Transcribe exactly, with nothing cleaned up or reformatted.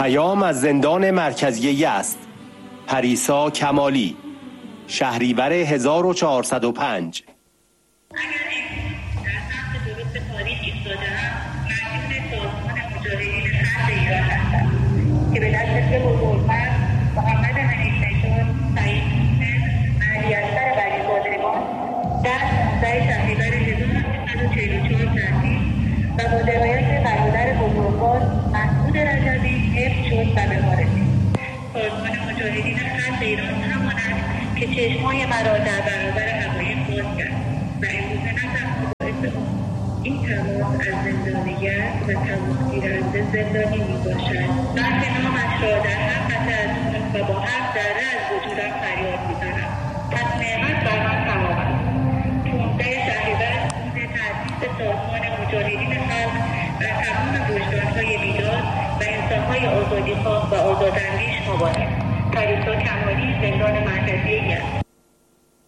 پیام از زندان مرکزیه است. پریسا کمالی، شهریور هزار و چهارصد و پنج. اگر این در سمت درست تاریخ ایستاده‌ام، مدیون سازمان مجاهدین خلق ایران هستم که به دست بزرگمرد محمد حنیف‌نژاد سعید مهدی‌اکبر بری‌قادریان در پانزده شهریور هزار و نهصد و چهل و چهار تأسیس و با درایت برادر بزرگوار مسعود رجبی حفظ شد و به ما رسید. سازمان مجاهدین خلق ایران همان است که چشم‌های مرا در برابر حقایق باز کرد و امروزه نتنها باعث این تماس از زندانیت و تماس گیرنده زندانی میباشد، بلکه نامش را در هر قطعه از خون و با هر ذره از وجودم فریاد میزنم. پس نعمت بر من تمام است. پانزده شهریور روز تأسیس سازمان مجاهدین خلق و تمام وجدان‌های بیدار و انسان‌های آزادی‌خواه و آزاداندیش مبارک. پریسا کمالی، زندان